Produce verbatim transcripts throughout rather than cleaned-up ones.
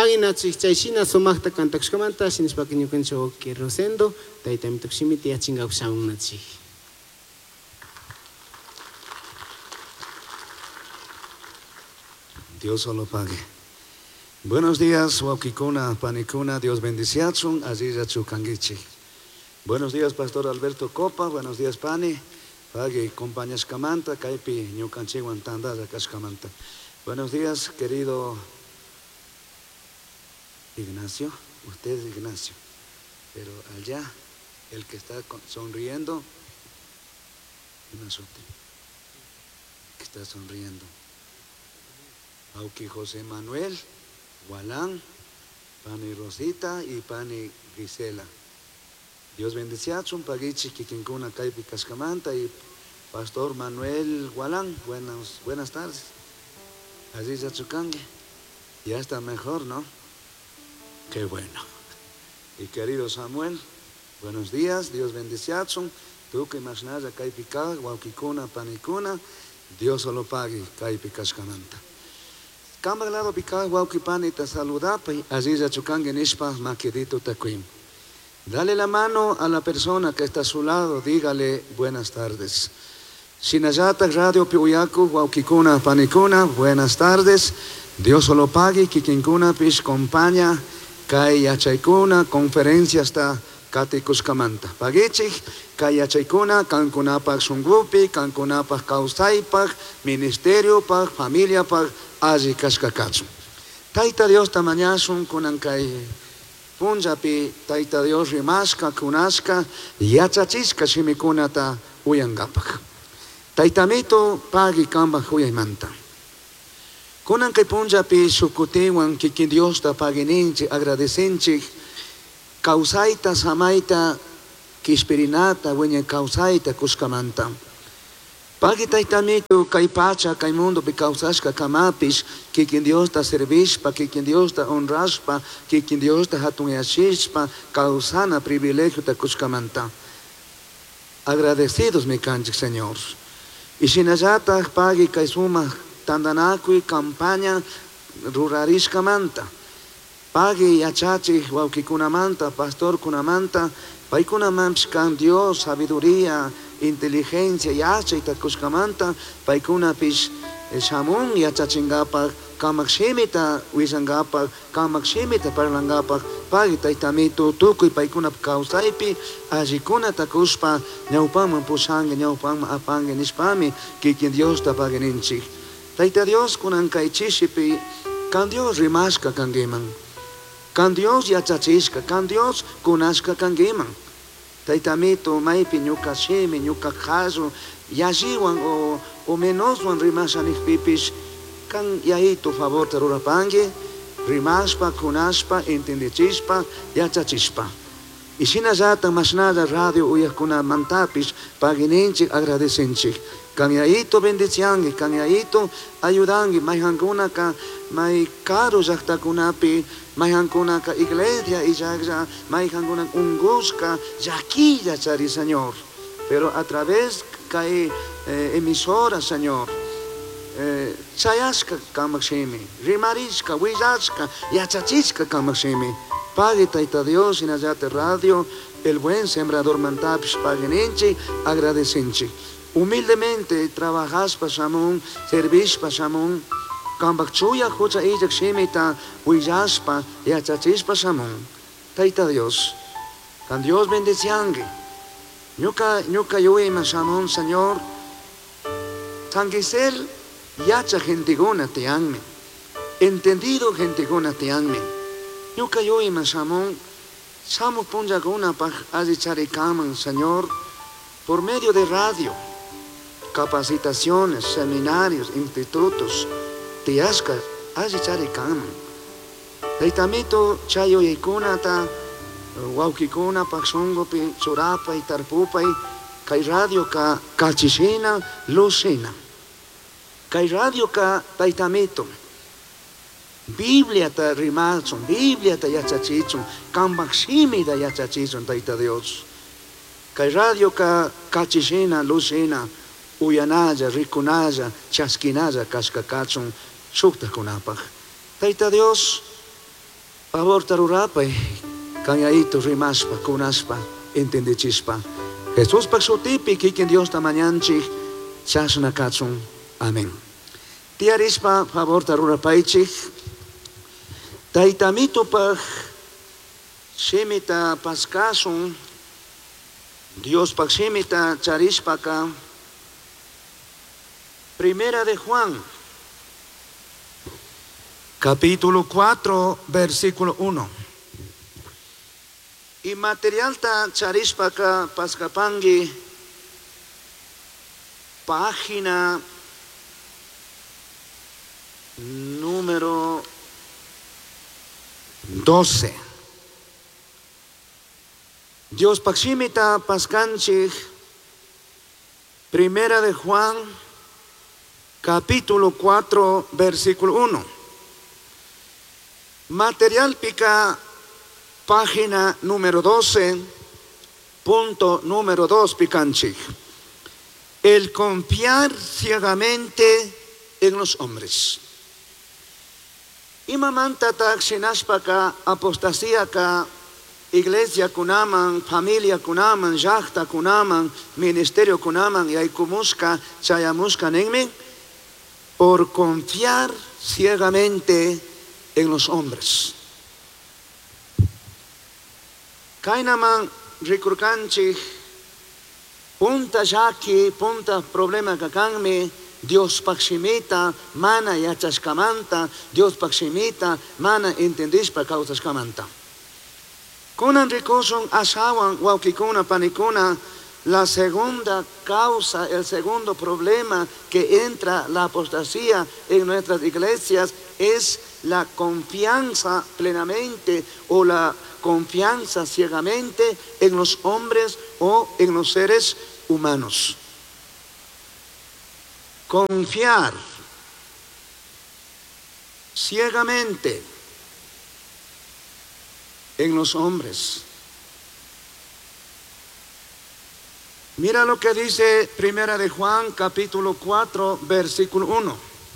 Paginachi chayshina sumakta kantakushkamanta shinishpaki ñukanchik oki Rosendo tayta amitupi shimita yachinkapak shamunachik. Dios solo pague. Buenos días, Waukikuna, Panicuna, Dios bendiciachun, Aziza Chukangichi. Buenos días, Pastor Alberto Copa, buenos días, Pani, Pague, compañías Camanta, Caipi, Ñucanchiguan Tanda, Cascamanta. Buenos días, querido Ignacio, usted es Ignacio, pero allá, el que está sonriendo, Ignacio, que está sonriendo. Auki José Manuel, Gualán, Pani Rosita y Pani Gisela. Dios bendiciachun, Pagichi, Kikinkuna, Caipi, Cascamanta y Pastor Manuel Gualán. Buenas, buenas tardes. Así ya Chucangue. Ya está mejor, ¿no? Qué bueno. Y querido Samuel, buenos días. Dios bendiciachun. Tú que imaginas a Caipi, Guaukikuna, Panicuna. Dios solo pague, Caipi, Cascamanta. Cambalado pica Guaukipani te saluda, Aziza Chukange Nishpa Maquedito Taquim. Dale la mano a la persona que está a su lado, dígale buenas tardes. Sinayata Radio Piuyaku, Guaukikuna, Panicuna, buenas tardes. Dios solo pague, Kikinkuna, Pish compañía, Kaya Chaikuna, conferencia hasta Katikuskamanta. Pagichik, Kaya Chaikuna, Cancunapak Sungupi, Cancunapak Kaustaipak, Ministerio Pak, Familia Pak, Azi Kaskakachu. Taita Dios tamañasun kunankay punjapi, Taita Dios rimaska, kunaska, yachachiska shimikunata uyangapak. Taitamito pagi kamba huyaymanta. Kunankay punjapi sukutiwan kikin Dios ta pagininchi, agradecenchi, kausaita samaita, kispirinata, wenye kausaita kuskamanta. Pagi taitamito kay pacha kay mundo pi kausashka kamapis kikin Dios ta servishpa kikin Dios ta honrashpa kikin Dios ta hatungashishpa kausana privilegio ta kuskamanta. Agradecidos mi kanchik Señor. Y sinayata pagi kay suma tandanakui campaña rurarishkamanta. Pagi yachachi waukikunamanta pastor kunamanta paikunamamps kan Dios sabiduría inteligencia yacha itakuskamanta paikuna pish shamun yachachingapa kamakshimita wisangapa kamakshimita parlangapa pagi taitamito tukuy paikuna kausaypi ajikuna takuspa ñawpama pusange ñawpama apange nispami kikin Dios tapageninchik. Taita Dios kunankay chishipi kan Dios rimashka kangiman, kan Dios yachachishka, kan Dios kunashka kangiman. Taitamito maipi ñuka shimi ñuka kazu yajiwan o o menoswan rimashanik pipish kan yaito favor terurapange rimashpa kunashpa entendichispa yachachispa. Y sinayata masnada radio uyakuna mantapish pagininchik agradecenchik. Kan yaito bendiciangi, kan yaito ayudangi, mayhankuna ka may caro yaktakunapi, mayhankuna ka iglesia y yakja, mayhankuna unguska, yaquilla chari Señor. Pero a través de eh, emisora Señor, eh, chayaska kamakshimi, rimarishka, willaska, yachachishka kamakshimi. Pague taita Dios inayate radio, el buen sembrador mantapish paginenchi, agradecenchi. Humildemente trabajas pasamón, servis pasamón, kambakchuya hucha ijak shimita, huyaspa, yachachis pasamón. Taita Dios, can Dios bendiciangue. Ñuka, ñuka yui masamón, Señor, tangisel, yacha gentigona te anme, entendido gentigona te anme. Ñuka yui masamón, samu punjaguna paj azicharicaman, Señor, por medio de radio, capacitaciones, seminarios, institutos, tiasca, azicharicaman. Taitamito chayo yikunata, waukikuna paxongopi, churapa y tarpupa y kay radio ka kachishina, lucina. Kay radio ka taitamito. Biblia ta rimachon, Biblia ta yachachichon, kambakshimi ta yachachichon taita Dios. Kay radio ka kachishina, lucina, uyanaya, rikunaya, chaskinaya, kaskakachon, shukta kunapaj. Taita Dios, Favor tarurapa, cañaito rimaspa, kunaspa, entendichispa. Jesús paxotipi, kikin Dios tamañanchi, chasna katsun. Amén. Tiarispa, favor tarurapaichik. Taitamito pag, shimita paskasun, Dios pag shimita charispaka. Primera de Juan, capítulo cuatro, versículo uno. Y material ta charispaka paskapangi, página número doce. Dios pakshimita paskanchik, Primera de Juan, capítulo cuatro, versículo uno. Material pica, página número doce, punto número dos picanchik. El confiar ciegamente en los hombres. Imamanta tak sinashpaka, apostasía ka, iglesia kunaman, familia kunaman, yachta kunaman, ministerio kunaman, yaikumuska, chayamuska nenme, por confiar ciegamente en los hombres. Kainaman rikurkanchi, punta yaki, punta problema kakanme, Dios pakshimita, mana yachashkamanta, Dios pakshimita, mana entendishpa kautashkamanta. Kunan rikoson ashawan waukikuna panikuna, la segunda causa, el segundo problema que entra la apostasía en nuestras iglesias es la confianza plenamente o la confianza ciegamente en los hombres o en los seres humanos. Confiar ciegamente en los hombres. Mira lo que dice Primera de Juan, capítulo cuatro, versículo uno.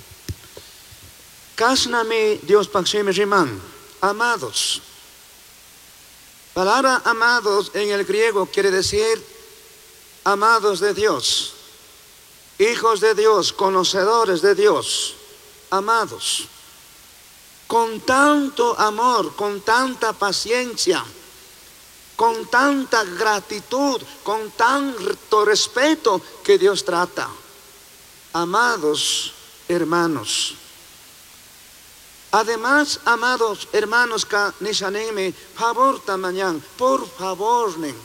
Kasnami Dios pakshime riman, amados. Palabra amados en el griego quiere decir amados de Dios, hijos de Dios, conocedores de Dios, amados. Con tanto amor, con tanta paciencia, con tanta gratitud, con tanto respeto que Dios trata. Amados hermanos. Además, amados hermanos, ka nishaneme, favor tamañan, por favor, nen.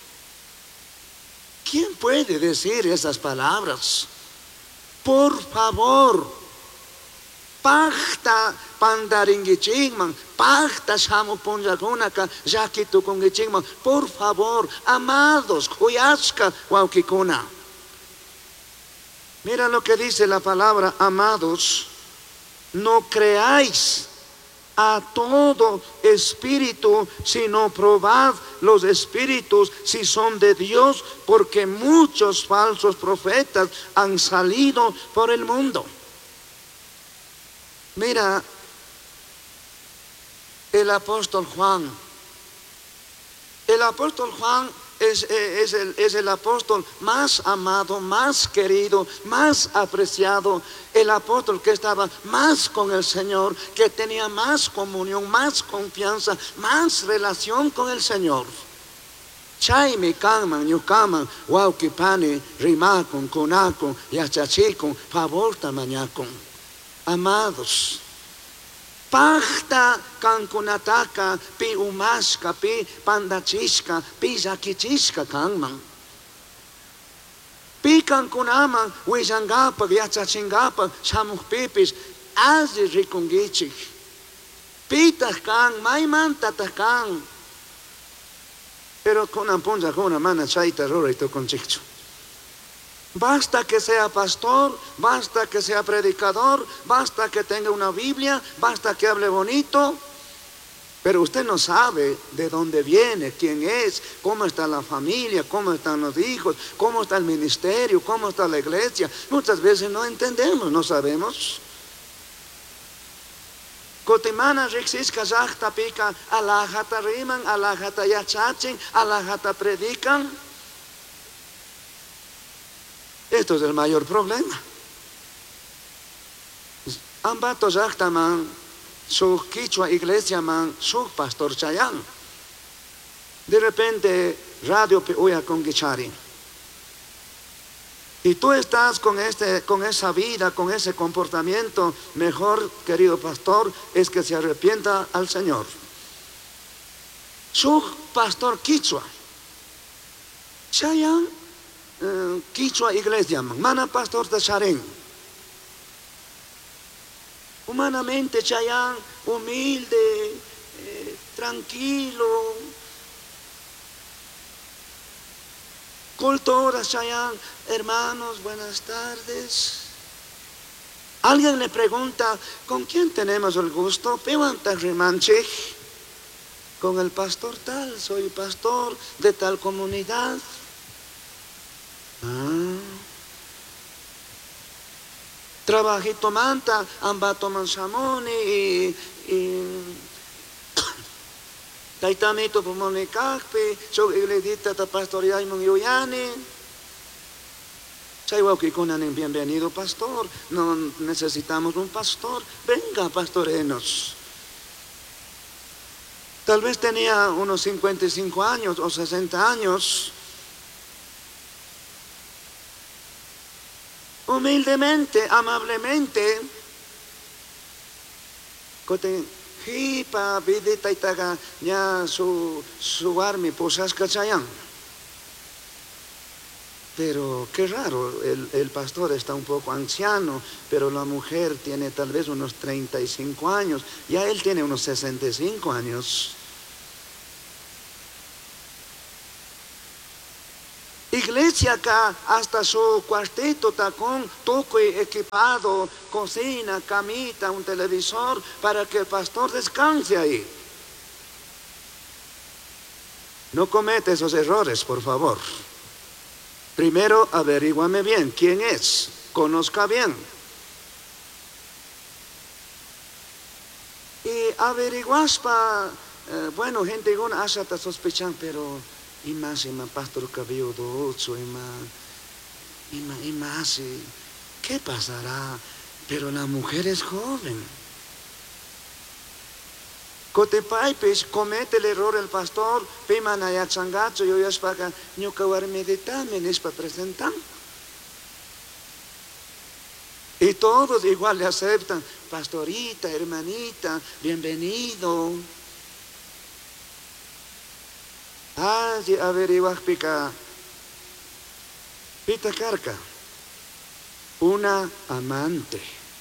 ¿Quién puede decir esas palabras? Por favor. Pachta pandaringichingman, pachta shamu ponjagunaka, yakitu kongichingman. Por favor, amados, huyaska waukikuna. Mira lo que dice la palabra amados. No creáis a todo espíritu, sino probad los espíritus si son de Dios, porque muchos falsos profetas han salido por el mundo. Mira, el apóstol Juan, el apóstol Juan es, es, el, es el apóstol más amado, más querido, más apreciado, el apóstol que estaba más con el Señor, que tenía más comunión, más confianza, más relación con el Señor. Chaime kanman, yukaman, waukipani, rimakon, kunakon, yachachikon, favor tamañakon. Amados, pachta kankunataka, pi umashka, pi pandachishka, pi yakichishka kanman. Pi kankunaman, wijangapa, yachachingapa, shamukpipis, azi rikungichik. Pitah kan, maimantata kan. Pero kunan punja kuna mana chaita rora ito konchikchu. Basta que sea pastor, basta que sea predicador, basta que tenga una Biblia, basta que hable bonito, pero usted no sabe de dónde viene, quién es, cómo está la familia, cómo están los hijos, cómo está el ministerio, cómo está la iglesia. Muchas veces no entendemos, no sabemos. Kotimana rexis kazakta pika alajata riman, alajata yachachin, alajata predican. Esto es el mayor problema. Ambato man, su quichua iglesia man, su pastor chayán. De repente, radio peuya con guichari. Y tú estás con, este, con esa vida, con ese comportamiento, mejor, querido pastor, es que se arrepienta al Señor. Su pastor quichua. Chayán, eh, quichua iglesia, mana pastor de Charén. Humanamente, Chayán, humilde, eh, tranquilo. Culturas, Chayán, hermanos, buenas tardes. Alguien le pregunta, ¿con quién tenemos el gusto? Con el pastor tal, soy pastor de tal comunidad. Ah. Trabajito manta, ambato mansamoni y... y Taitamito Pumonicacpe, so igledita ta pastoria y Munguyani. Chayhuauquikunanin, bienvenido pastor. No necesitamos un pastor. Venga, pastorenos. Tal vez tenía unos cincuenta y cinco años o sesenta años. Humildemente, amablemente, hipa vidita itaga ya su su armi posas cachayán. Pero qué raro, el, el pastor está un poco anciano, pero la mujer tiene tal vez unos treinta y cinco años, ya él tiene unos sesenta y cinco años. Iglesia acá, hasta su cuartito tacón, toco equipado, cocina, camita, un televisor, para que el pastor descanse ahí. No comete esos errores, por favor. Primero averíguame bien quién es, conozca bien. Y averiguas para, eh, bueno, gente alguna hasta sospechan, pero... Y más, y más, pastor cabello docho, y más, y más, y más, y, ¿qué pasará? Pero la mujer es joven. Cotepaipes comete el error el pastor, pimanaya changacho, yo ya es para no cavar meditamen, es para presentar. Y todos igual le aceptan, pastorita, hermanita, bienvenido. Ah, averiguas pica, pita carca, una amante.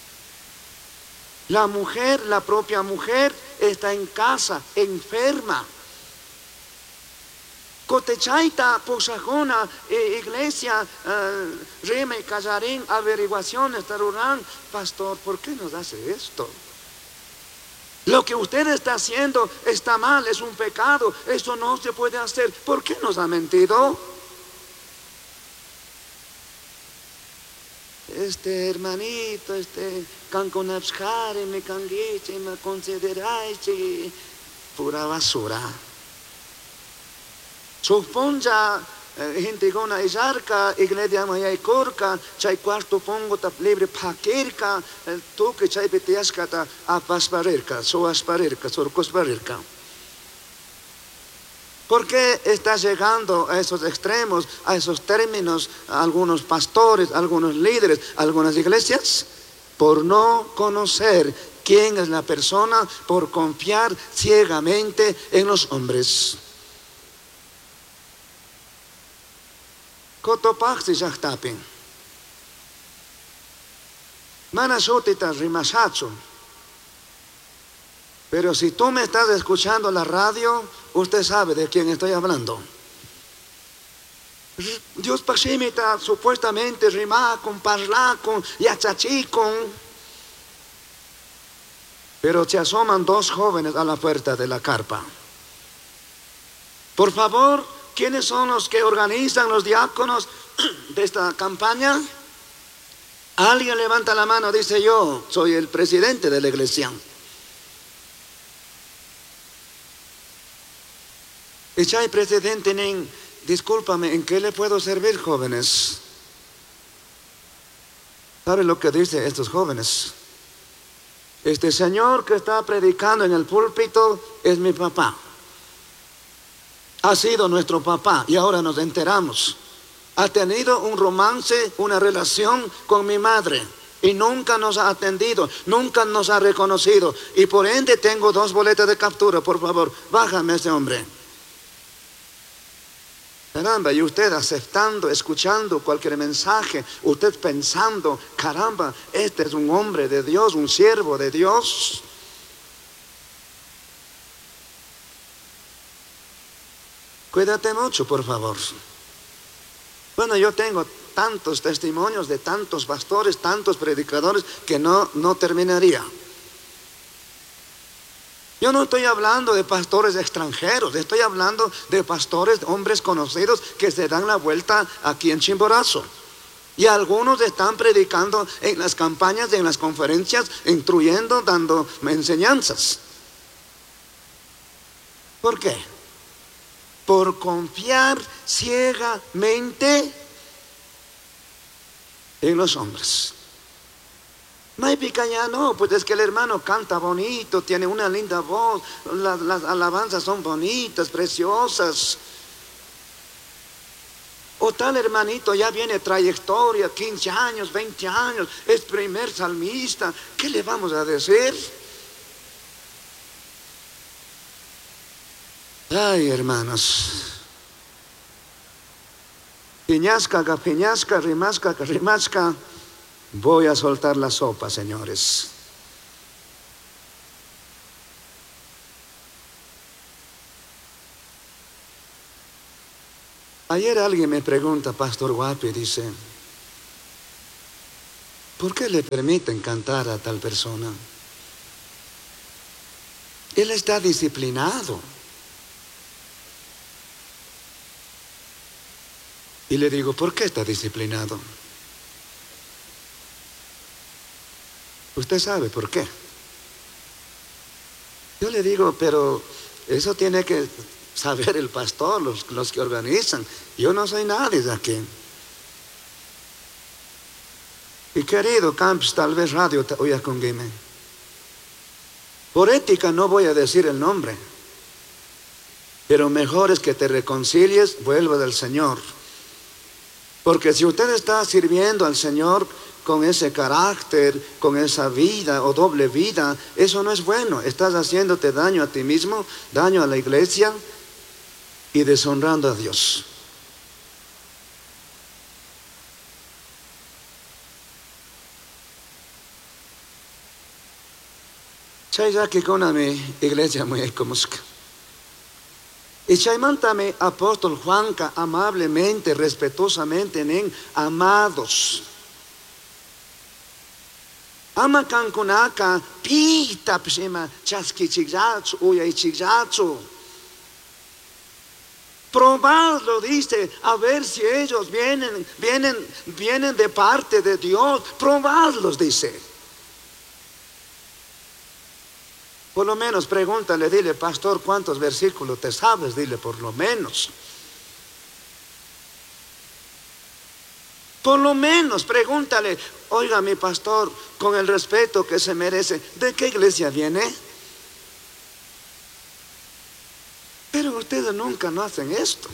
La mujer, la propia mujer, está en casa, enferma. Cotechaita, posajona, eh, iglesia, eh, reme, callarín, averiguaciones, tarurán. Pastor, ¿por qué nos hace esto? Lo que usted está haciendo está mal, es un pecado, eso no se puede hacer. ¿Por qué nos ha mentido? Este hermanito, este canconapsjare, me canguiche, me consideráis, pura basura. Suponja gente gona isarca, iglesia maya y corca, chay cuarto pongo tap libre paquerca, tú que chay peteascata a pasparerca, so asparerca, sorcosparerca. ¿Por qué está llegando a esos extremos, a esos términos, a algunos pastores, a algunos líderes, a algunas iglesias? Por no conocer quién es la persona, por confiar ciegamente en los hombres. Cotopaxi yachtapin. Manasotita rimasacho. Pero si tú me estás escuchando en la radio, usted sabe de quién estoy hablando. Dios pasimita supuestamente rima con parla con yachachi con. Pero se asoman dos jóvenes a la puerta de la carpa. Por favor, ¿quiénes son los que organizan los diáconos de esta campaña? Alguien levanta la mano, dice yo, soy el presidente de la iglesia. Echay presidente, nen, discúlpame, ¿en qué le puedo servir, jóvenes? ¿Saben lo que dicen estos jóvenes? Este señor que está predicando en el púlpito es mi papá. Ha sido nuestro papá y ahora nos enteramos. Ha tenido un romance, una relación con mi madre y nunca nos ha atendido, nunca nos ha reconocido. Y por ende tengo dos boletas de captura, por favor, bájame a ese hombre. Caramba, y usted aceptando, escuchando cualquier mensaje, usted pensando, caramba, este es un hombre de Dios, un siervo de Dios. Cuídate mucho, por favor. Bueno, yo tengo tantos testimonios de tantos pastores, tantos predicadores, que no, no terminaría. Yo no estoy hablando de pastores extranjeros, estoy hablando de pastores, hombres conocidos que se dan la vuelta aquí en Chimborazo. Y algunos están predicando en las campañas, en las conferencias, instruyendo, dando enseñanzas. ¿Por qué? Por confiar ciegamente en los hombres. No hay picaña, no, pues es que el hermano canta bonito, tiene una linda voz, las, las alabanzas son bonitas, preciosas. O tal hermanito ya viene trayectoria, quince años, veinte años, es primer salmista, ¿qué le vamos a decir? Ay, hermanos. Piñasca, gapiñasca, rimasca, rimasca. Voy a soltar la sopa, señores. Ayer alguien me pregunta, Pastor Guapi, dice, ¿por qué le permiten cantar a tal persona? Él está disciplinado. Y le digo, ¿por qué está disciplinado? Usted sabe por qué. Yo le digo, pero eso tiene que saber el pastor, los, los que organizan. Yo no soy nadie de aquí. Y querido Camps, tal vez radio te oiga con Guime. Por ética no voy a decir el nombre, pero mejor es que te reconcilies, vuelva del Señor. Porque si usted está sirviendo al Señor con ese carácter, con esa vida o doble vida, eso no es bueno. Estás haciéndote daño a ti mismo, daño a la iglesia y deshonrando a Dios. Chayraki con mi iglesia muy ecomusca. Y chaymantame apóstol Juanca amablemente, respetuosamente, nen, amados. Ama cancunaca, pita pshima, chasquichigyachu, uyaichigyachu. Probadlo, dice, a ver si ellos vienen, vienen, vienen de parte de Dios. Probadlos, dice. Por lo menos pregúntale, dile, pastor, ¿cuántos versículos te sabes? Dile, por lo menos. Por lo menos pregúntale, oiga mi pastor, con el respeto que se merece, ¿de qué iglesia viene? Pero ustedes nunca no hacen esto.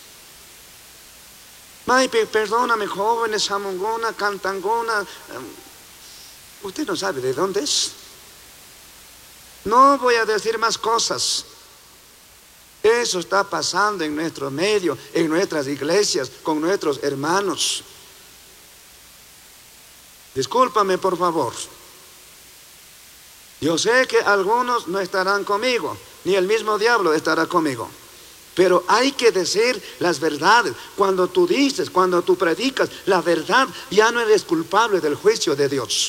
Maipe, perdóname, jóvenes, jamongona, cantangona. Usted no sabe de dónde es. No voy a decir más cosas. Eso está pasando en nuestro medio, en nuestras iglesias, con nuestros hermanos. Discúlpame, por favor. Yo sé que algunos no estarán conmigo, ni el mismo diablo estará conmigo. Pero hay que decir las verdades. Cuando tú dices, cuando tú predicas la verdad, ya no eres culpable del juicio de Dios.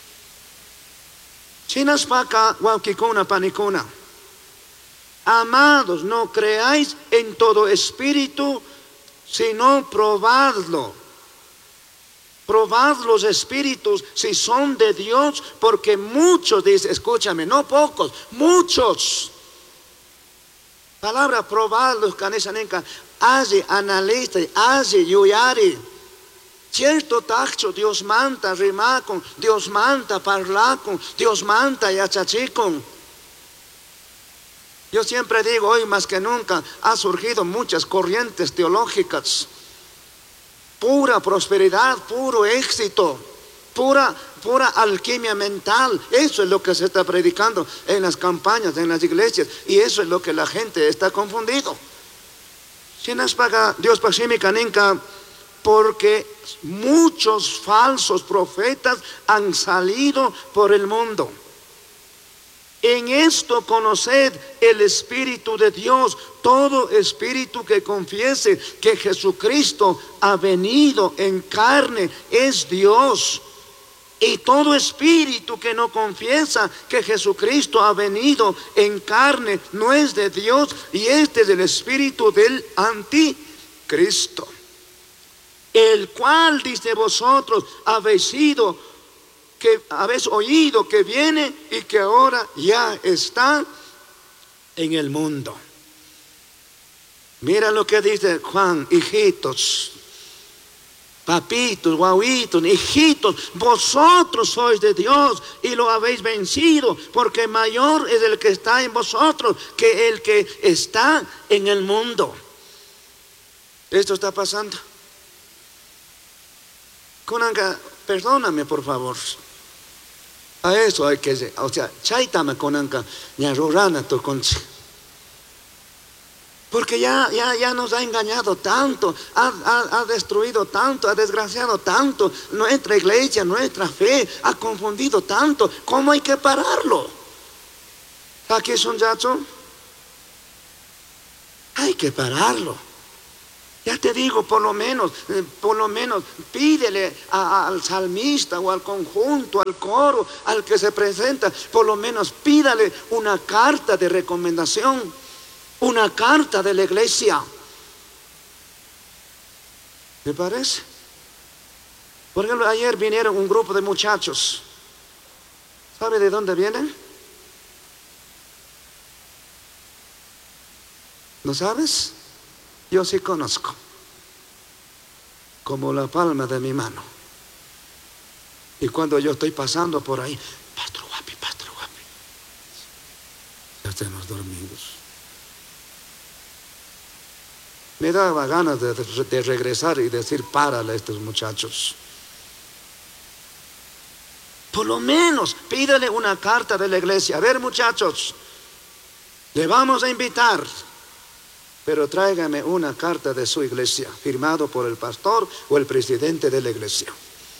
Chinaspaka waukikuna panikuna. Amados, no creáis en todo espíritu, sino probadlo. Probad los espíritus si son de Dios, porque muchos, dice, escúchame, no pocos, muchos Palabra probar los canesanenca, hace analista, hace yuyari. Cierto tacho, Dios manta rimacon, Dios manta parlacon, Dios manta yachachicon. Yo siempre digo, hoy más que nunca ha surgido muchas corrientes teológicas. Pura prosperidad, puro éxito, pura, pura alquimia mental. Eso es lo que se está predicando en las campañas, en las iglesias. Y eso es lo que la gente está confundido. Si nos paga Dios pasimica ninca, porque muchos falsos profetas han salido por el mundo. En esto conoced el Espíritu de Dios. Todo espíritu que confiese que Jesucristo ha venido en carne es Dios. Y todo espíritu que no confiesa que Jesucristo ha venido en carne no es de Dios. Y este es el espíritu del anticristo, el cual dice vosotros habéis sido, que habéis oído que viene y que ahora ya está en el mundo. Mira lo que dice Juan: hijitos, papitos, guauitos, hijitos, vosotros sois de Dios y lo habéis vencido, porque mayor es el que está en vosotros que el que está en el mundo. Esto está pasando. Conanga, perdóname por favor. A eso hay que, o sea, chaitame conanga, ña rorana to conchi. Porque ya, ya, ya nos ha engañado tanto, ha, ha, ha destruido tanto, ha desgraciado tanto nuestra iglesia, nuestra fe, ha confundido tanto. ¿Cómo hay que pararlo? Aquí es un yacho. Hay que pararlo. Ya te digo, por lo menos, eh, por lo menos pídele a, a, al salmista o al conjunto, al coro, al que se presenta, por lo menos pídale una carta de recomendación, una carta de la iglesia. ¿Me parece? Por ejemplo, ayer vinieron un grupo de muchachos. ¿Sabe de dónde vienen? ¿No sabes? Yo sí conozco, como la palma de mi mano. Y cuando yo estoy pasando por ahí, Pastor Guapi, Pastor Guapi, ya estamos dormidos. Me daba ganas de, de regresar y decir: párale a estos muchachos. Por lo menos pídele una carta de la iglesia. A ver, muchachos, le vamos a invitar, pero tráigame una carta de su iglesia, firmado por el pastor o el presidente de la iglesia.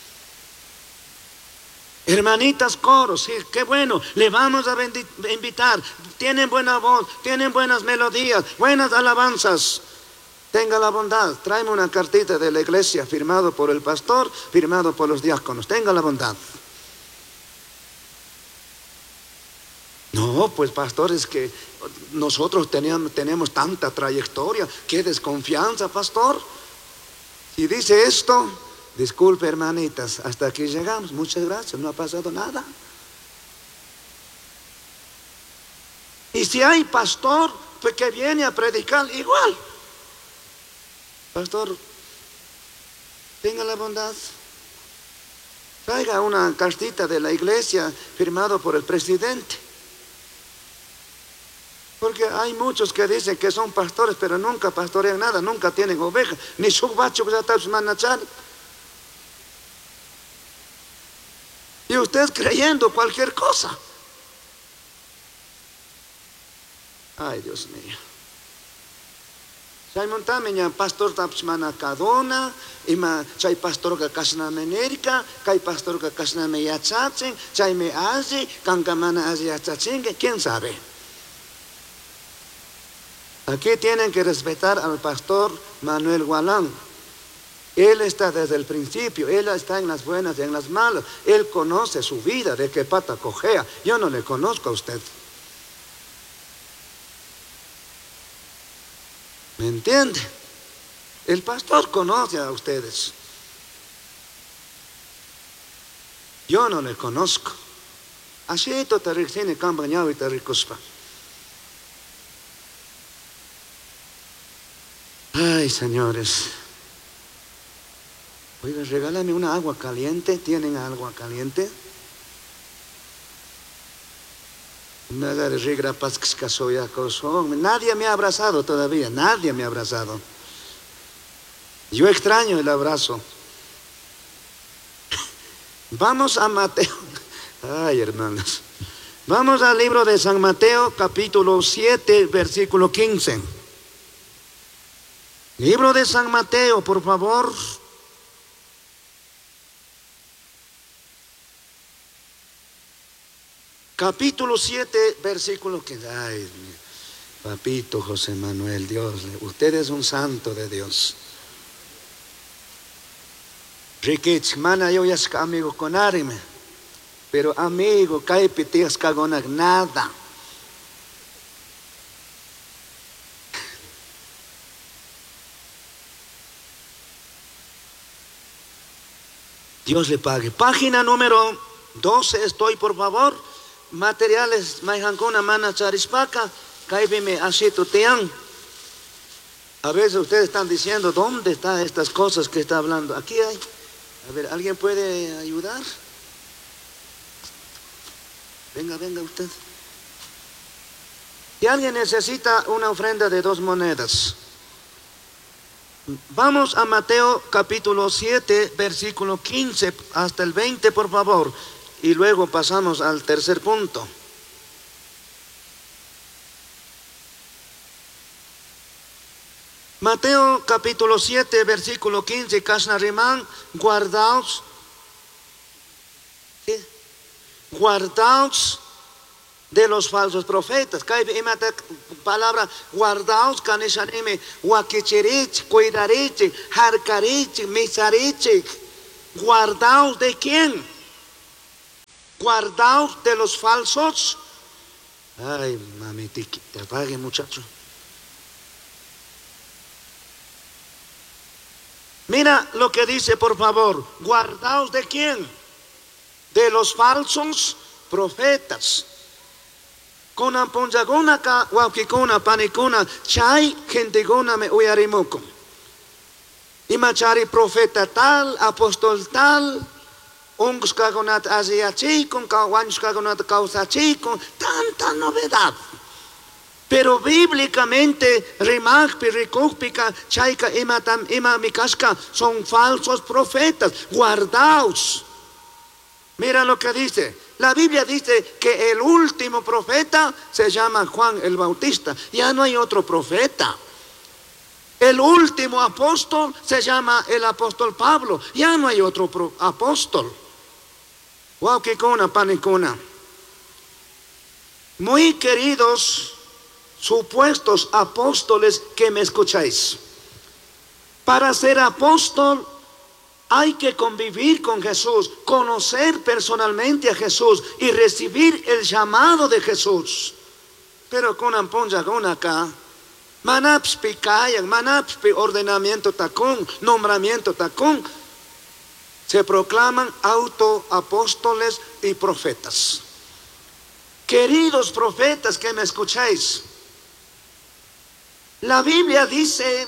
Hermanitas coros, sí, qué bueno, le vamos a invitar. Tienen buena voz, tienen buenas melodías, buenas alabanzas. Tenga la bondad, tráeme una cartita de la iglesia, firmado por el pastor, firmado por los diáconos. Tenga la bondad. No, pues pastor, es que nosotros teníamos, tenemos tanta trayectoria. Qué desconfianza, pastor. Si dice esto, disculpe, hermanitas, hasta aquí llegamos. Muchas gracias, no ha pasado nada. Y si hay pastor pues que viene a predicar, igual. Pastor, tenga la bondad, traiga una cartita de la iglesia firmado por el presidente. Porque hay muchos que dicen que son pastores, pero nunca pastorean nada, nunca tienen ovejas, ni su bacho que ya está su manachal. Y usted creyendo cualquier cosa. Ay, Dios mío. Chay montamiña pastor tapsmana kadona, ima chay pastor que kasna menérica, chay pastor que kasna me yachachen, chay me azi, kankamana azi yachachengue, quién sabe. Aquí tienen que respetar al pastor Manuel Gualán. Él está desde el principio, él está en las buenas y en las malas. Él conoce su vida, de qué pata cojea. Yo no le conozco a usted. ¿Me entiende? El pastor conoce a ustedes. Yo no le conozco. Así esto te recibe campañado y te recuspa. Ay, señores. Oiga, regálame una agua caliente. ¿Tienen agua caliente? Nadie me ha abrazado todavía. Nadie me ha abrazado. Yo extraño el abrazo. Vamos a Mateo. Ay, hermanos. Vamos al libro de San Mateo, capítulo siete, versículo quince. Libro de San Mateo, por favor. Capítulo siete, versículo quince. Ay, papito José Manuel, Dios, usted es un santo de Dios. Riquich, mana yo ya es amigo con Arime, pero amigo, caipitias cagonak nada. Dios le pague. Página número doce, estoy, por favor. Materiales, maijancona, mana charispaca, caipime así tutean. A veces ustedes están diciendo, ¿dónde están estas cosas que está hablando? Aquí hay. A ver, ¿alguien puede ayudar? Venga, venga usted. Si alguien necesita una ofrenda de dos monedas, vamos a Mateo capítulo siete, versículo quince hasta el veinte, por favor, y luego pasamos al tercer punto. Mateo capítulo siete, versículo quince, Casnarimán, guardaos, ¿sí? Guardaos de los falsos profetas. Imata palabra guardaos, caneshanime, huaquichirich, cuidarich, harcarich, misarich. Guardaos de quién? Guardaos de los falsos. Ay, mami, te apague, muchacho. Mira lo que dice, por favor. Guardaos de quién? De los falsos profetas. Kona ponjagona ka waukikona panikona chay gentigona me uyarimuko. Imachari profeta tal, apóstol tal, ungus kagonat asiachikon, kawanus kagonat kausachikon, tanta novedad. Pero bíblicamente, rimak pirikukpika, chaika imatam imamikaska, son falsos profetas. Guardaos. Mira lo que dice. La Biblia dice que el último profeta se llama Juan el Bautista. Ya no hay otro profeta. El último apóstol se llama el apóstol Pablo. Ya no hay otro apóstol. Wow, qué cona, panicona. Muy queridos supuestos apóstoles que me escucháis, para ser apóstol hay que convivir con Jesús, conocer personalmente a Jesús y recibir el llamado de Jesús. Pero con amponja con acá, manapspi kayan, manapspi ordenamiento tacón, nombramiento tacón, se proclaman autoapóstoles y profetas. Queridos profetas que me escucháis, la Biblia dice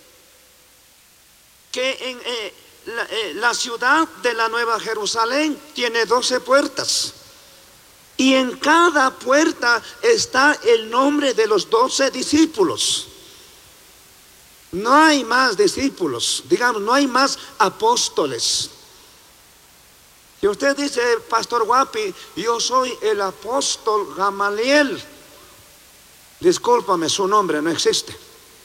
que en eh, la, eh, la ciudad de la Nueva Jerusalén tiene doce puertas. Y en cada puerta está el nombre de los doce discípulos. No hay más discípulos, digamos, no hay más apóstoles. Si usted dice, Pastor Guapi, yo soy el apóstol Gamaliel, discúlpame, su nombre no existe.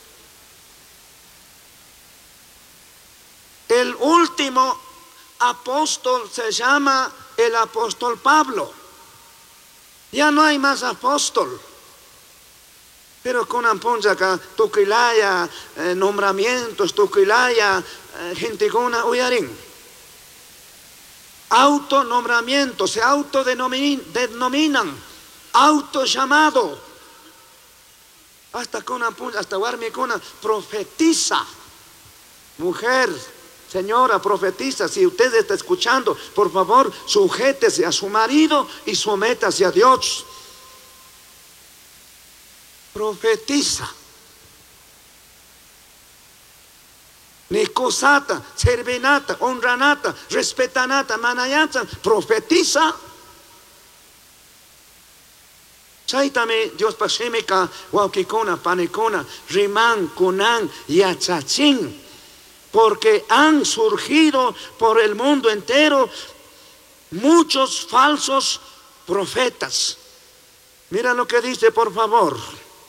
El último apóstol se llama el apóstol Pablo. Ya no hay más apóstol. Pero con amponjaca, tuquilaya, eh, nombramientos, tuquilaya, eh, gentigona, uyarín. Autonombramiento, se autodenominan, autollamado. Hasta con amponja, hasta guarmicona, profetiza. Mujer, señora, profetiza, si usted está escuchando, por favor, sujétese a su marido y sométase a Dios. Profetiza. Nikosata, servenata, honranata, respetanata, manayata, profetiza. Chaitame Dios pashemeka, waukikona, panekona, riman, kunan, yachachín. Porque han surgido por el mundo entero muchos falsos profetas. Mira lo que dice, por favor.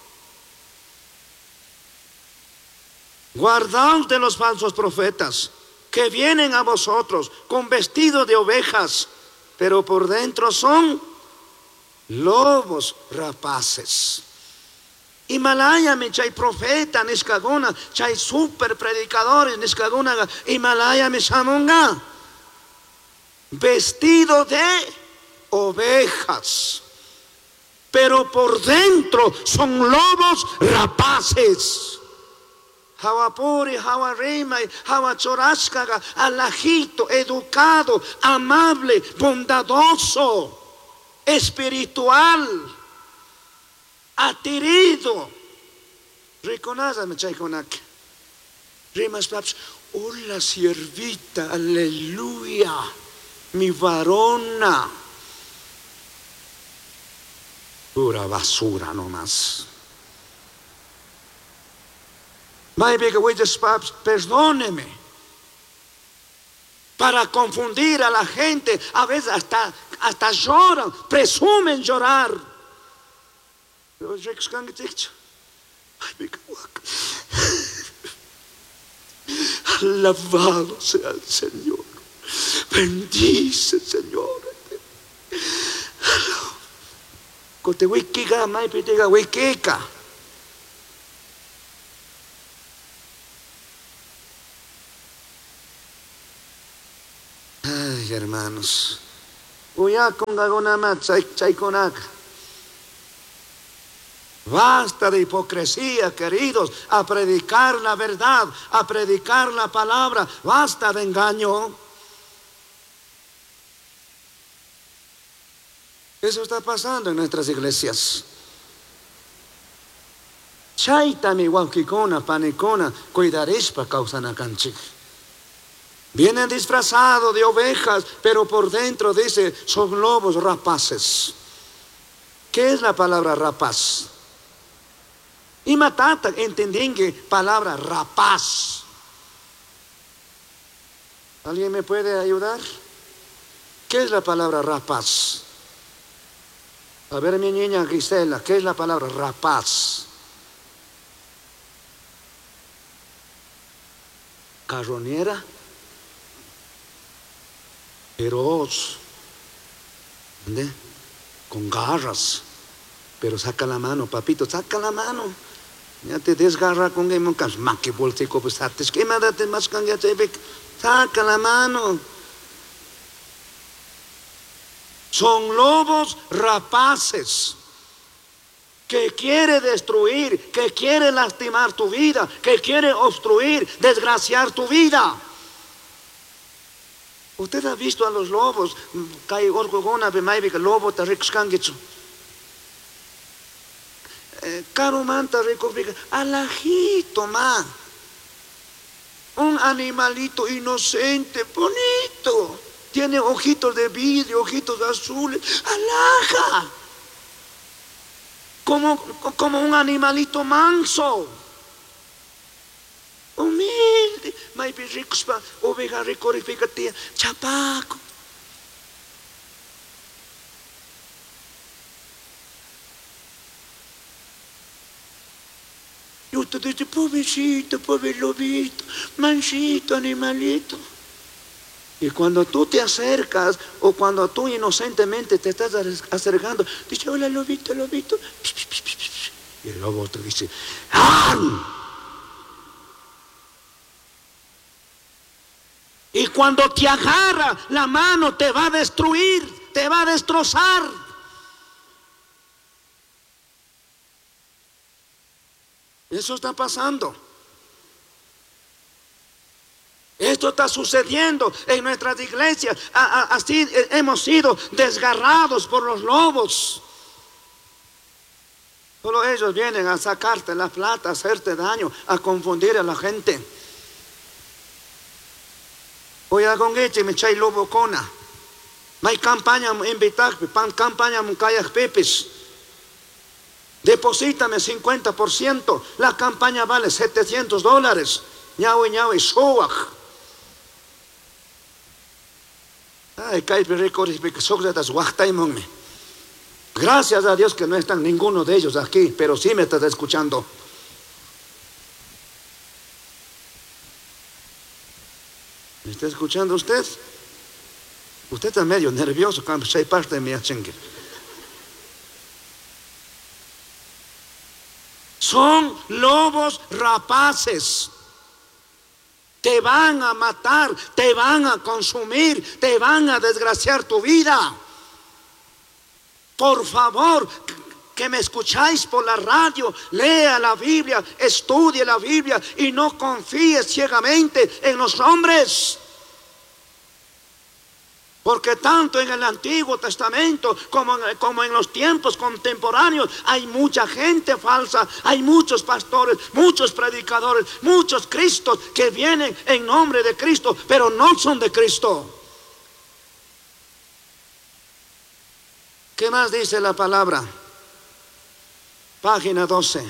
Guardaos de los falsos profetas que vienen a vosotros con vestido de ovejas, pero por dentro son lobos rapaces. Himalaya me chay profeta niskaguna, chay super predicadores niskaguna, Himalaya me shamunga, vestido de ovejas, pero por dentro son lobos rapaces. Hawapuri, Hawarima, Hawachorashkaga, alajito, educado, amable, bondadoso, espiritual, atirido. Riconázame, chayconac. Rimas paps, hola siervita, aleluya, mi varona. Pura basura nomás. Maybe paps, perdóneme. Para confundir a la gente, a veces hasta, hasta lloran, presumen llorar. Alabado sea el Señor. Bendice, Señor. Cotehuiquiga, maipitiga, huiquica. Ay, hermanos. Uya con gagonama, chayconac. Basta de hipocresía, queridos, a predicar la verdad, a predicar la palabra. Basta de engaño. Eso está pasando en nuestras iglesias. Chaitami waukikona, panekona, cuidarispa causana canchi. Vienen disfrazados de ovejas, pero por dentro dice, son lobos rapaces. ¿Qué es la palabra rapaz? Y matata, entendí que palabra rapaz. ¿Alguien me puede ayudar? ¿Qué es la palabra rapaz? A ver, mi niña Gisela, ¿qué es la palabra rapaz? Carroñera, feroz, ¿dónde? Con garras, pero saca la mano, papito, saca la mano. Ya te desgarra con que monkas, ma que volte copesates, que me date más can ya te ve, saca la mano. Son lobos rapaces que quiere destruir, que quiere lastimar tu vida, que quiere obstruir, desgraciar tu vida. Usted ha visto a los lobos, kai orgogona be mai lobo ta rexkangechu. Caro manta rico, alajito ma, un animalito inocente, bonito, tiene ojitos de vidrio, ojitos azules, alaja, como, como un animalito manso, humilde, mai ricospa, oveja ricorifica tía, chapaco. Y usted dice, pobrecito, pobre lobito, mansito, animalito. Y cuando tú te acercas, o cuando tú inocentemente te estás acercando, dice, hola lobito, lobito. Y el lobo te dice, ¡ah! Y cuando te agarra la mano, te va a destruir, te va a destrozar. Eso está pasando. Esto está sucediendo en nuestras iglesias. Así hemos sido desgarrados por los lobos. Solo ellos vienen a sacarte la plata, a hacerte daño, a confundir a la gente. Oya con eche me chay lobo cona. May campaña invitar, pan campaña mukayak pepes. Deposítame cincuenta por ciento. La campaña vale setecientos dólares. Ñawe ñawe showak. Ay, caipe records que socratas guachtaimon. Gracias a Dios que no están ninguno de ellos aquí, pero sí me estás escuchando. ¿Me está escuchando usted? Usted está medio nervioso cuando se parte de mi achengue. Son lobos rapaces. Te van a matar, te van a consumir, te van a desgraciar tu vida. Por favor, que me escucháis por la radio, lea la Biblia, estudie la Biblia y no confíes ciegamente en los hombres. Porque tanto en el Antiguo Testamento como en, como en los tiempos contemporáneos hay mucha gente falsa, hay muchos pastores, muchos predicadores, muchos cristos que vienen en nombre de Cristo, pero no son de Cristo. ¿Qué más dice la palabra? Página doce.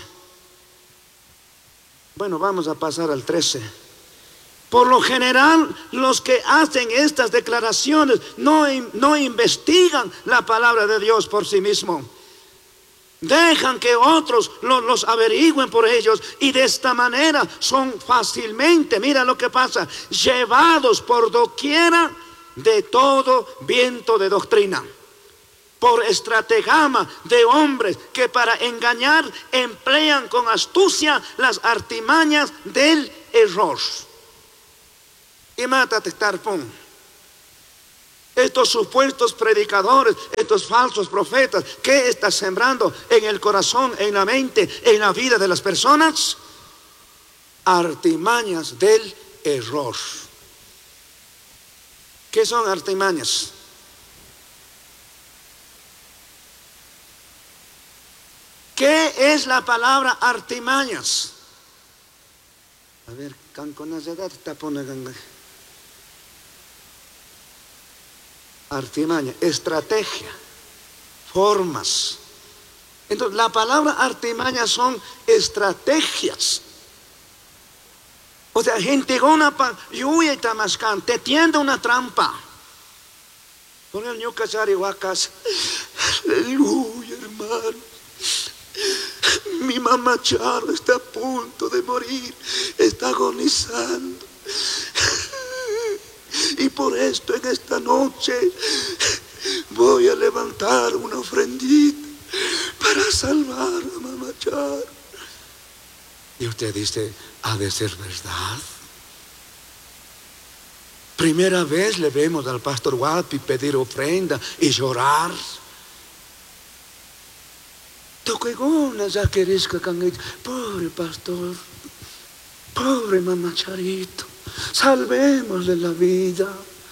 Bueno, vamos a pasar al trece. Por lo general, los que hacen estas declaraciones no, no investigan la palabra de Dios por sí mismo. Dejan que otros los, los averigüen por ellos y de esta manera son fácilmente, mira lo que pasa, llevados por doquiera de todo viento de doctrina. Por estratagema de hombres que para engañar emplean con astucia las artimañas del error. Y mátate, tarpón. Estos supuestos predicadores, estos falsos profetas, ¿qué está sembrando en el corazón, en la mente, en la vida de las personas? Artimañas del error. ¿Qué son artimañas? ¿Qué es la palabra artimañas? A ver, canconas de edad está poniendo. Artimaña, estrategia, formas. Entonces, la palabra artimaña son estrategias. O sea, gente gona pa yuya y tamascan, te tiende una trampa. Con el ñucachari huacas. Aleluya, hermano. Mi mamá Charo está a punto de morir, está agonizando. Y por esto en esta noche voy a levantar una ofrendita para salvar a mamá Charo. Y usted dice, ¿ha de ser verdad? Primera vez le vemos al pastor Guapi pedir ofrenda y llorar. Pobre pastor, pobre mamá Charito, salvémosle la vida.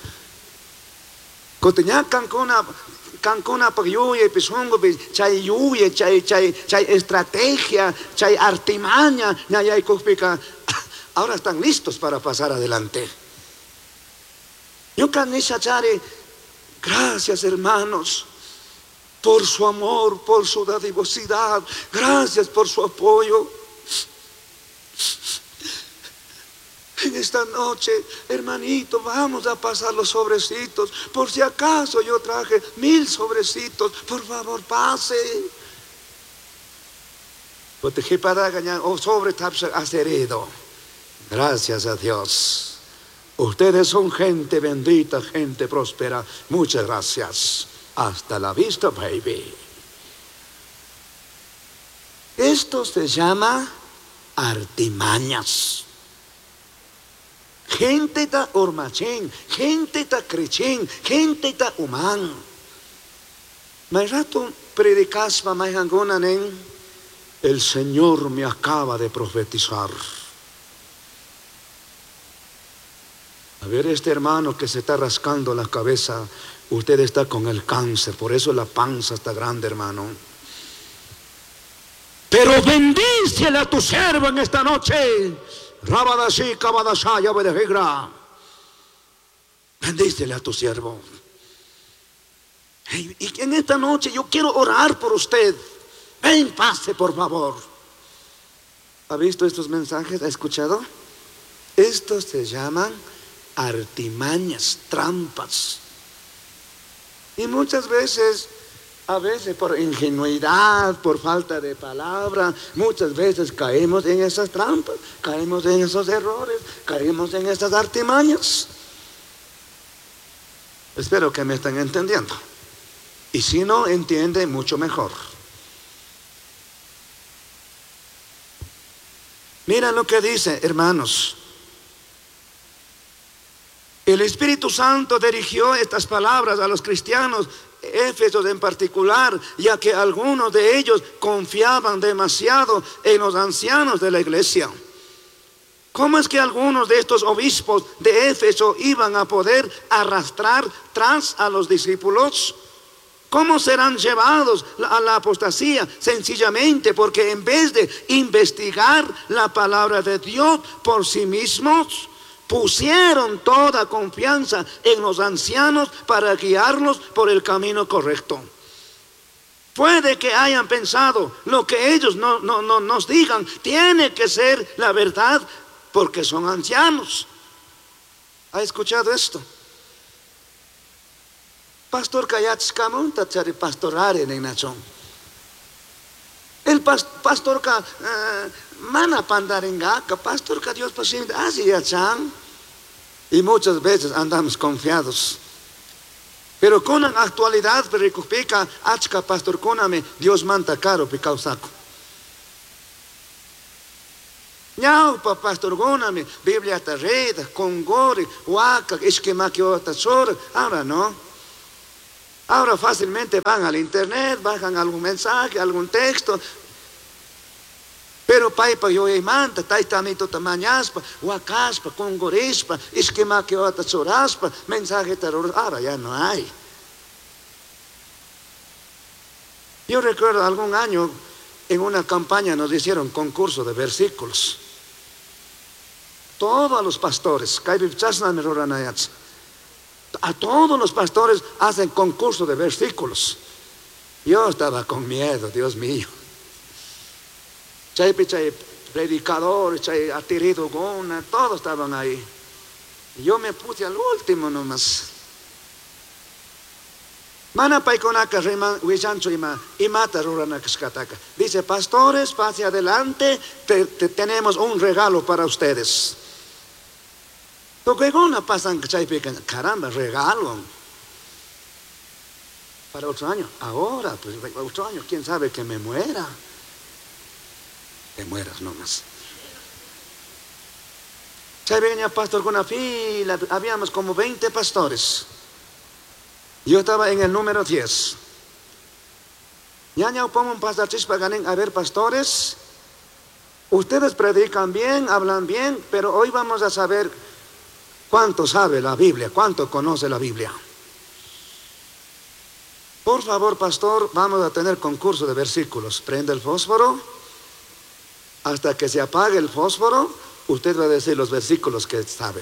Coteña cancona, cancona pa yuye, pisongo, chay yuye, chay, chay, chay estrategia, chay artimaña, ñayay cuspica. Ahora están listos para pasar adelante. Yo canisha chare, gracias hermanos, por su amor, por su dadivosidad, gracias por su apoyo. En esta noche, hermanito, vamos a pasar los sobrecitos. Por si acaso yo traje mil sobrecitos, por favor pase. O sobre aceredo. Gracias a Dios. Ustedes son gente bendita, gente próspera. Muchas gracias. Hasta la vista, baby. Esto se llama artimañas. Gente ta ormachén, gente ta crechén, gente ta humán. Más rato predicas mamayangonanen, el Señor me acaba de profetizar. A ver, este hermano que se está rascando la cabeza, usted está con el cáncer, por eso la panza está grande, hermano. Pero bendícele a tu siervo en esta noche. Rabadashi, Kabadashi, Yabedehigra. Bendícele a tu siervo. Y y en esta noche yo quiero orar por usted. Ven, pase por favor. ¿Ha visto estos mensajes? ¿Ha escuchado? Estos se llaman artimañas, trampas. Y muchas veces, a veces por ingenuidad, por falta de palabra, muchas veces caemos en esas trampas, caemos en esos errores, caemos en esas artimañas. Espero que me estén entendiendo. Y si no entiende, mucho mejor. Mira lo que dice, hermanos. El Espíritu Santo dirigió estas palabras a los cristianos, Éfesos en particular, ya que algunos de ellos confiaban demasiado en los ancianos de la iglesia. ¿Cómo es que algunos de estos obispos de Éfeso iban a poder arrastrar tras a los discípulos? ¿Cómo serán llevados a la apostasía? Sencillamente porque en vez de investigar la palabra de Dios por sí mismos, pusieron toda confianza en los ancianos para guiarlos por el camino correcto. Puede que hayan pensado lo que ellos no, no, no nos digan tiene que ser la verdad porque son ancianos. ¿Ha escuchado esto? Pastor Kayatzkamon tachari pastorare en Nachón. El pastor ka mana pandaringaka, pastor ka Dios paciente, así ya chan. Y muchas veces andamos confiados. Pero con la actualidad, pericupica, achka pastor koname, Dios manta caro picausaco. Ñau pa pastor koname, Biblia tarreda, congore, huaca, esquemaki otra chora, ahora no. Ahora fácilmente van al internet, bajan algún mensaje, algún texto. Pero paipa yo manta, taitamito tamañaspa, huacaspa, congorispa, esquema que otra choraspa, mensaje terror, ahora ya no hay. Yo recuerdo algún año en una campaña nos hicieron concurso de versículos. Todos los pastores, a todos los pastores hacen concurso de versículos. Yo estaba con miedo, Dios mío. Chay, chay, predicador, chay, atirido gona, todos estaban ahí. Yo me puse al último nomás. Mana paikonaka reman huichancho ima imata ruranakaskataka. Dice, pastores, pase adelante, te, te, tenemos un regalo para ustedes. Porque gona pasan, caramba, regalo. Para otro año, ahora, pues otro año, quién sabe que me muera. Te mueras nomás. Se venía pastor con una fila, habíamos como veinte pastores. Yo estaba en el número diez. Ya ya pongo un pastor a ver, pastores, ustedes predican bien, hablan bien, pero hoy vamos a saber cuánto sabe la Biblia, cuánto conoce la Biblia. Por favor, pastor, vamos a tener concurso de versículos. Prende el fósforo. Hasta que se apague el fósforo, usted va a decir los versículos que sabe.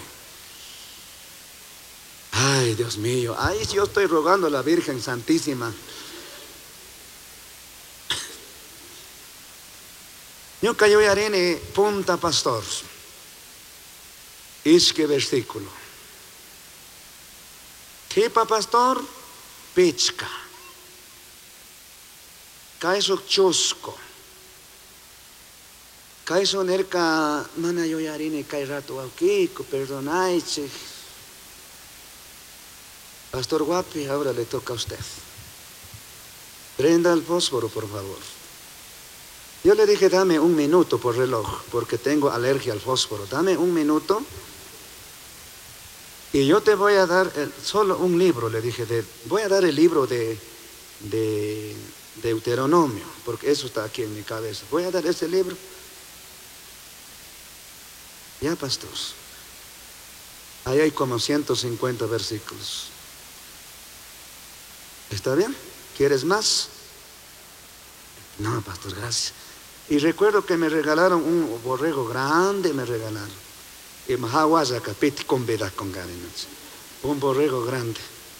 Ay, Dios mío, ay, yo estoy rogando a la Virgen Santísima. Yo cayó y arene punta pastor. Isque versículo. ¿Qué pa pastor? Pichka. Caeso chusco. Caeso nerca mana yo yarine cae rato aquí, perdonaiche. Pastor Guapi, ahora le toca a usted. Prenda el fósforo, por favor. Yo le dije, dame un minuto por reloj, porque tengo alergia al fósforo. Dame un minuto. Y yo te voy a dar el, solo un libro, le dije. De, voy a dar el libro de, de Deuteronomio, porque eso está aquí en mi cabeza. Voy a dar ese libro. Ya, pastor. Ahí hay como ciento cincuenta versículos. ¿Está bien? ¿Quieres más? No, pastor, gracias. Y recuerdo que me regalaron un borrego grande, me regalaron. Y mahawasa capit con vida con garenas. un borrego grande.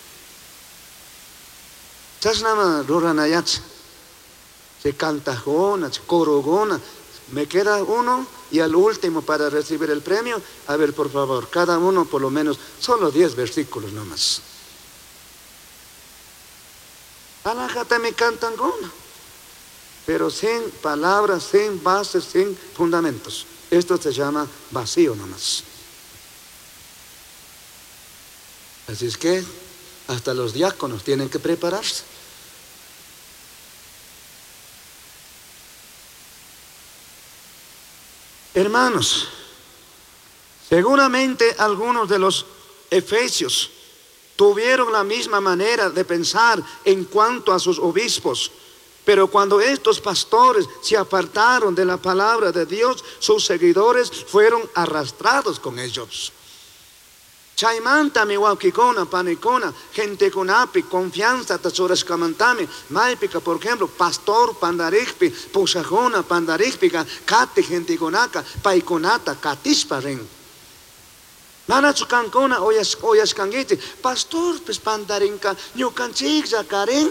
Chasnama Ruranayach, se cantajona, se corogona. Me queda uno y al último para recibir el premio. A ver, por favor, cada uno por lo menos, solo diez versículos nomás. Alájate me cantan gona, pero sin palabras, sin bases, sin fundamentos. Esto se llama vacío nomás. Así es que hasta los diáconos tienen que prepararse. Hermanos, seguramente algunos de los efesios tuvieron la misma manera de pensar en cuanto a sus obispos, pero cuando estos pastores se apartaron de la palabra de Dios, sus seguidores fueron arrastrados con ellos. Chaimanta mi waukikona, panicona, gente con api, confianza, tesoras camantame, maipica, por ejemplo, pastor pandarikpi, pusajona pandarikpica, kati gente conaka, paikonata, katisparen. Nana chukankona, oyas, oyas kangiti, pastor, pues pandarinka, ñukanchik karen.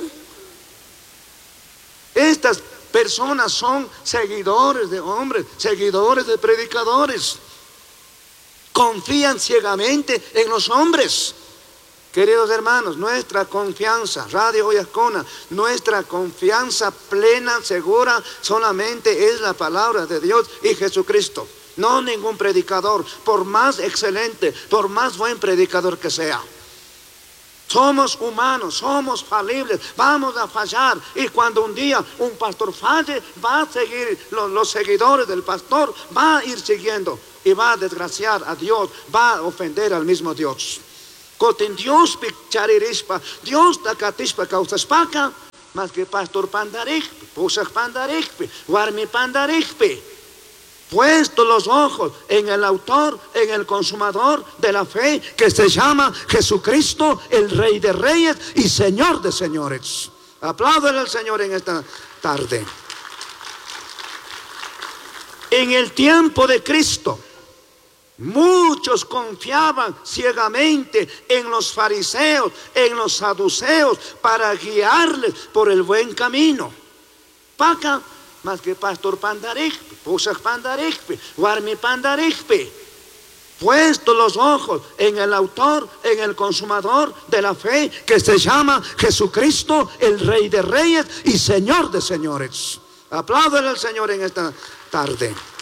Estas personas son seguidores de hombres, seguidores de predicadores. Confían ciegamente en los hombres. Queridos hermanos, nuestra confianza, Radio Oyascona, nuestra confianza plena, segura, solamente es la palabra de Dios y Jesucristo. No ningún predicador, por más excelente, por más buen predicador que sea. Somos humanos, somos falibles, vamos a fallar. Y cuando un día un pastor falle, va a seguir, los, los seguidores del pastor va a ir siguiendo. Y va a desgraciar a Dios, va a ofender al mismo Dios. Cotin Dios picharirispa, Dios takatispa causaspaca, más que pastor pandarikpi, pusaj pandarikpi, warmi pandarikpi. Puesto los ojos en el autor, en el consumador de la fe, que se llama Jesucristo, el Rey de Reyes y Señor de Señores. Aplauden al Señor en esta tarde. En el tiempo de Cristo, muchos confiaban ciegamente en los fariseos, en los saduceos, para guiarles por el buen camino. Paca, más que pastor pandarikpi, pusaj pandarikpi, warmi pandarikpi. Puesto los ojos en el autor, en el consumador de la fe, que se llama Jesucristo, el Rey de Reyes y Señor de Señores. Aplauden al Señor en esta tarde.